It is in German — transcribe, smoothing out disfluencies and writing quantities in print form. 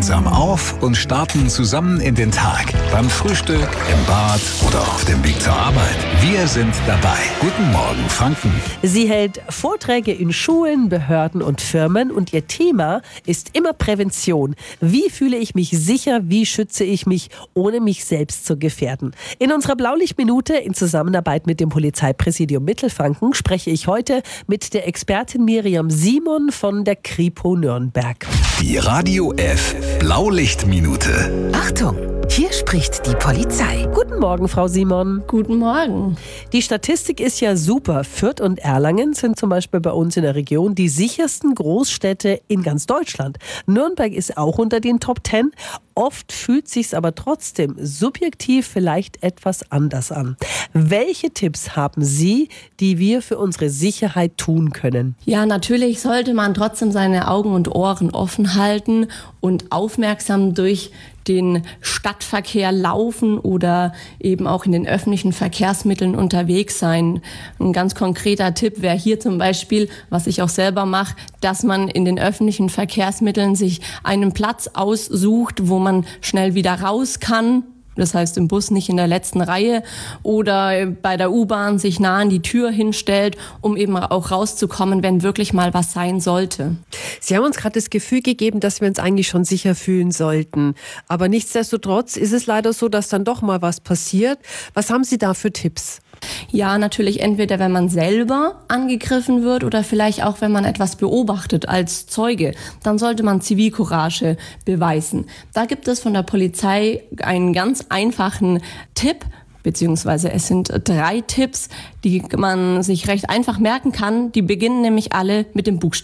gemeinsam auf und starten zusammen in den Tag. Beim Frühstück, im Bad oder auf dem Weg zur Arbeit. Wir sind dabei. Guten Morgen, Franken. Sie hält Vorträge in Schulen, Behörden und Firmen und ihr Thema ist immer Prävention. Wie fühle ich mich sicher? Wie schütze ich mich, ohne mich selbst zu gefährden? In unserer Blaulichtminute in Zusammenarbeit mit dem Polizeipräsidium Mittelfranken spreche ich heute mit der Expertin Miriam Simon von der Kripo Nürnberg. Die Radio F Blaulichtminute. Achtung, hier spricht die Polizei. Guten Morgen, Frau Simon. Guten Morgen. Die Statistik ist ja super. Fürth und Erlangen sind zum Beispiel bei uns in der Region die sichersten Großstädte in ganz Deutschland. Nürnberg ist auch unter den Top 10. Oft fühlt sich's aber trotzdem subjektiv vielleicht etwas anders an. Welche Tipps haben Sie, die wir für unsere Sicherheit tun können? Ja, natürlich sollte man trotzdem seine Augen und Ohren offen halten und aufmerksam durch den Stadtverkehr laufen oder eben auch in den öffentlichen Verkehrsmitteln unterwegs sein. Ein ganz konkreter Tipp wäre hier zum Beispiel, was ich auch selber mache, dass man in den öffentlichen Verkehrsmitteln sich einen Platz aussucht, wo man schnell wieder raus kann. Das heißt, im Bus nicht in der letzten Reihe oder bei der U-Bahn sich nah an die Tür hinstellt, um eben auch rauszukommen, wenn wirklich mal was sein sollte. Sie haben uns gerade das Gefühl gegeben, dass wir uns eigentlich schon sicher fühlen sollten. Aber nichtsdestotrotz ist es leider so, dass dann doch mal was passiert. Was haben Sie da für Tipps? Ja, natürlich entweder, wenn man selber angegriffen wird oder vielleicht auch, wenn man etwas beobachtet als Zeuge. Dann sollte man Zivilcourage beweisen. Da gibt es von der Polizei einen ganz einfachen Tipp, beziehungsweise es sind 3 Tipps, die man sich recht einfach merken kann. Die beginnen nämlich alle mit dem Buchstaben